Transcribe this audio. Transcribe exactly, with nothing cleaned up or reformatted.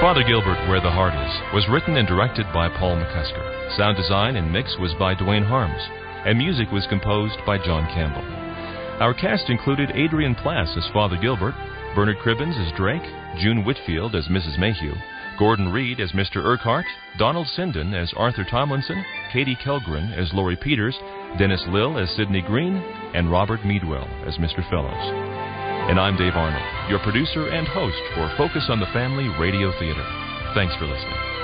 Father Gilbert, Where the Heart Is, was written and directed by Paul McCusker. Sound design and mix was by Dwayne Harms, and music was composed by John Campbell. Our cast included Adrian Plass as Father Gilbert, Bernard Cribbins as Drake, June Whitfield as Missus Mayhew, Gordon Reed as Mister Urquhart, Donald Sinden as Arthur Tomlinson, Katie Kelgren as Laurie Peters, Dennis Lill as Sidney Green, and Robert Meadwell as Mister Fellows. And I'm Dave Arnold, your producer and host for Focus on the Family Radio Theater. Thanks for listening.